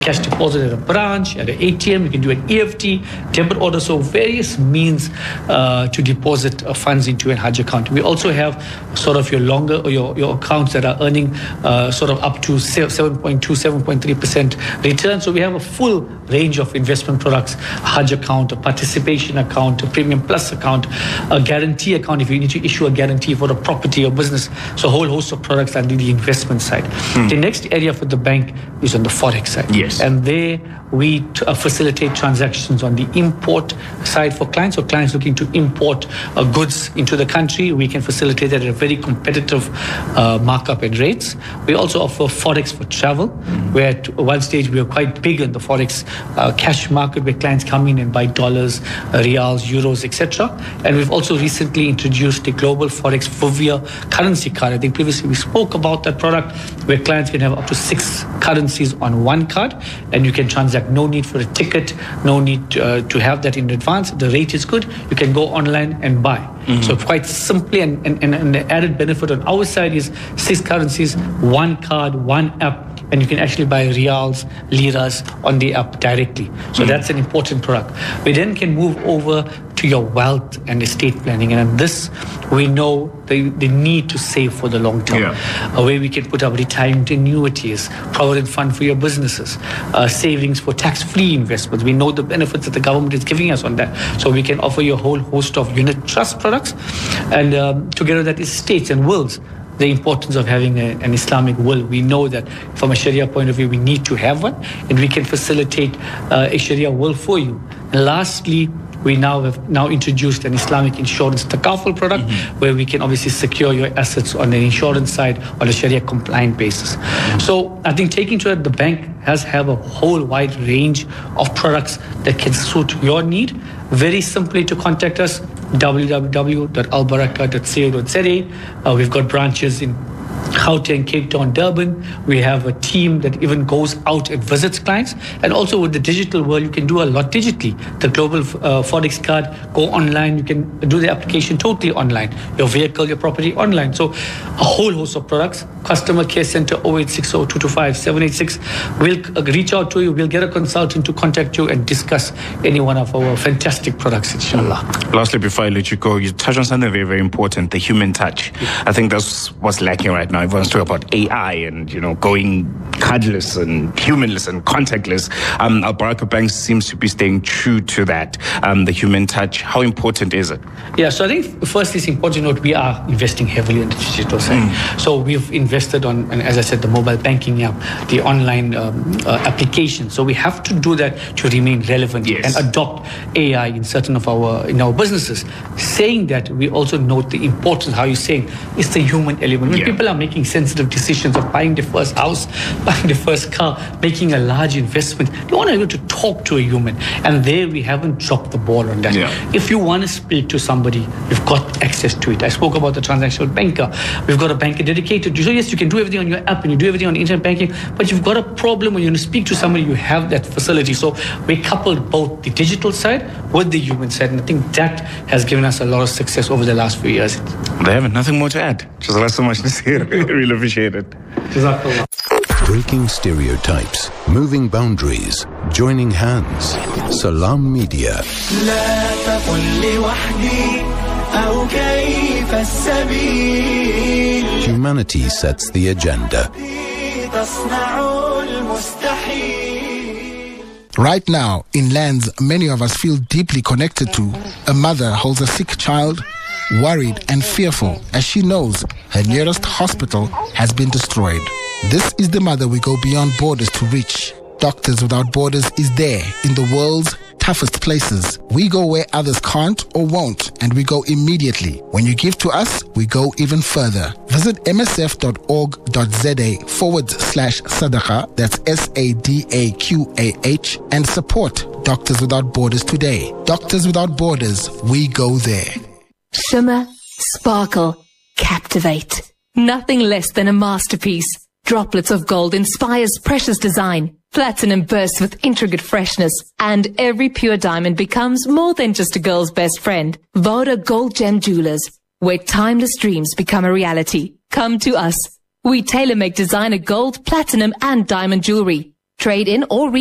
cash deposit at a branch, at an ATM, you can do an EFT, debit order, so various means to deposit funds into an Hajj account. We also have sort of your longer, or your accounts that are earning sort of up to 7.2, 7.3% return. So we have a full range of investment products, a Hajj account, a participation account, a premium plus account, a guarantee account if you need to issue a guarantee for a property or business. So a whole host of products under the investment side. The next area for the bank is on the Forex side. Yes. And there we facilitate transactions on the import side for clients. So clients looking to import goods into the country, we can facilitate that at a very competitive markup and rates. We also offer Forex for travel, where at one stage we were quite big in the Forex cash market, where clients come in and buy dollars, reals, euros, etc. And we've also recently introduced the Global Forex Vuvia currency card. I think previously we spoke about that product, where clients can have up to 6 currencies on one card, and you can transact. No need for a ticket, no need to have that in advance. The rate is good. You can go online and buy. So quite simply, and the added benefit on our side is 6 currencies, one card, one app, and you can actually buy reals, liras on the app directly. So that's an important product. We then can move over to your wealth and estate planning, and on this we know the need to save for the long term. Where we can put up retirement annuities, provident fund for your businesses, savings for tax-free investments. We know the benefits that the government is giving us on that, so we can offer you a whole host of unit trust products, and together with that estates and wills. The importance of having an Islamic will. We know that from a Sharia point of view, we need to have one, and we can facilitate a Sharia will for you. And lastly, we have introduced an Islamic insurance takaful product, where we can obviously secure your assets on the insurance side on a Sharia compliant basis. So I think taking to it, the bank have a whole wide range of products that can suit your need. Very simply to contact us, www.albaraka.co.za. We've got branches in Gauteng, Cape Town, Durban. We have a team that even goes out and visits clients. And also with the digital world, you can do a lot digitally. The Global Forex card, go online. You can do the application totally online. Your vehicle, your property online. So a whole host of products. Customer Care Center 0860 225 786. We'll reach out to you. We'll get a consultant to contact you and discuss any one of our fantastic products, inshallah. Lastly, before I let you go, you touch on something very, very important, the human touch. I think that's what's lacking right now. Everyone's talking about AI and, going cardless and humanless and contactless. Al Baraka Bank seems to be staying true to that, the human touch. How important is it? Yeah, so I think first it's important to note we are investing heavily on the digital side. So we've invested on, and as I said, the mobile banking app, the online application. So we have to do that to remain relevant and adopt AI in certain of our businesses. Saying that, we also note the importance, how you're saying, it's the human element. When people are making sensitive decisions of buying the first house, buying the first car, making a large investment, you want to be able to talk to a human. And there we haven't dropped the ball on that. If you want to speak to somebody, you've got access to it. I spoke about the transactional banker. We've got a banker dedicated to. So yes, you can do everything on your app and you do everything on internet banking, but you've got a problem when you want to speak to somebody, you have that facility. So we coupled both the digital side with the human side, and I think that has given us a lot of success over the last few years. They have nothing more to add. Jazakallah so much, Nasir. Really appreciate it. Jazakallah. Breaking stereotypes, moving boundaries, joining hands. Salam Media. Humanity sets the agenda. Right now, in lands many of us feel deeply connected to, a mother holds a sick child, worried and fearful as she knows her nearest hospital has been destroyed. This is the mother we go beyond borders to reach. Doctors Without Borders is there in the world's toughest places. We go where others can't or won't, and we go immediately. When you give to us, we go even further. Visit msf.org.za/sadaqa, that's SADAQAH, and support Doctors Without Borders today. Doctors Without Borders, we go there. Shimmer, sparkle, captivate. Nothing less than a masterpiece. Droplets of gold inspires precious design. Platinum bursts with intricate freshness, and every pure diamond becomes more than just a girl's best friend. Voda Gold Gem Jewelers, where timeless dreams become a reality. Come to us. We tailor-make designer gold, platinum, and diamond jewelry. Trade in or